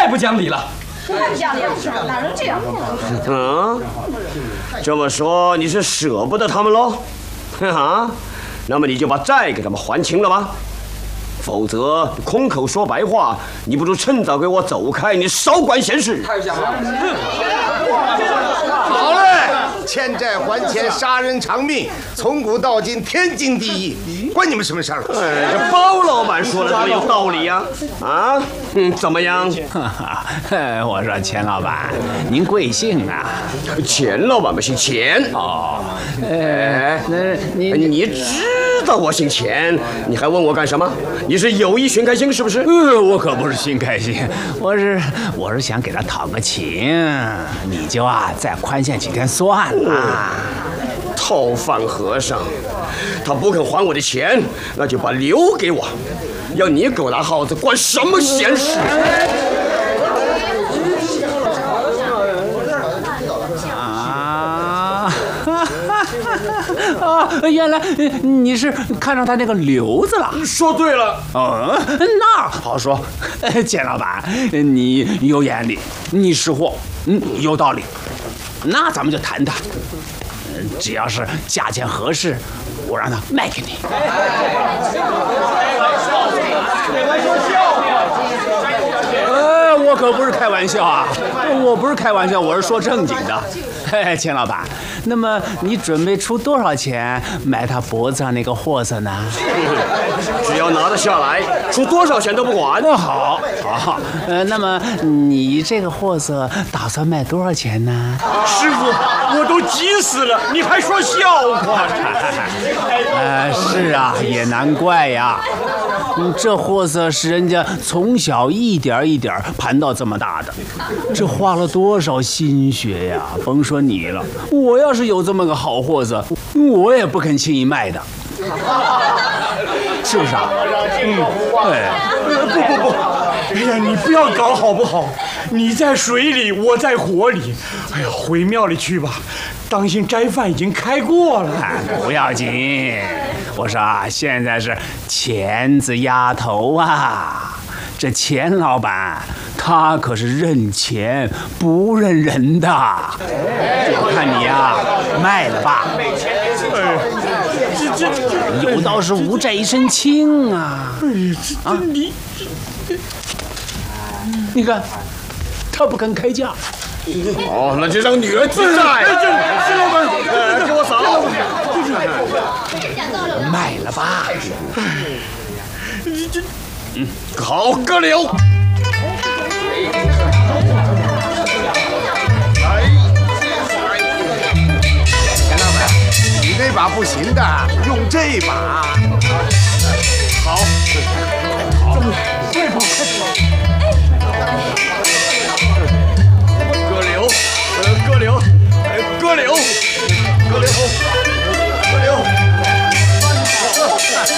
太不讲理了！ 太不讲理了，哪能这样？ 这么说你是舍不得他们喽？啊，那么你就把债给他们还清了吧。否则空口说白话，你不如趁早给我走开，你少管闲事。 太像了！ 好嘞，欠债还钱，杀人偿命，从古到今天经地义，关你们什么事儿？ 这包老板说的多有道理呀！啊，怎么样？ 我说钱老板，您贵姓啊？ 钱老板不姓钱哦， 那你知道我姓钱，你还问我干什么？你是有意寻开心是不是？ 我可不是寻开心，我是想给他讨个情，你就再宽限几天算了。 套饭和尚，他不肯还我的钱，那就把刘给我，要你狗大耗子管什么闲事？ 原来你是看上他那个刘子了。 说对了。 那好说。钱老板，你有眼力，你识货，有道理。那咱们就谈谈，只要是价钱合适，我让他卖给你。我可不是开玩笑啊！我不是开玩笑，我是说正经的。钱老板，那么你准备出多少钱买他脖子上那个货色呢？ 只要拿得下来，出多少钱都不管。 好，那么你这个货色打算卖多少钱呢？ 师傅，我都急死了，你还说笑话？ 是啊，也难怪呀。这货色是人家从小一点一点盘到这么大的，这花了多少心血呀！甭说你了，我要是有这么个好货色，我也不肯轻易卖的，是不是啊？ 不，哎呀，你不要搞好不好？你在水里，我在火里。哎呀，回庙里去吧，当心斋饭已经开过了。 不要紧，我说现在是钱字丫头啊，这钱老板他可是认钱不认人的。我看你卖了吧。有道是无债一身轻啊。你看，他不肯开价。 那就让女儿自在。 钱老板， 给我扫。 卖了吧。 好，哥刘。 钱老板，你那把不行的，用这把。 好。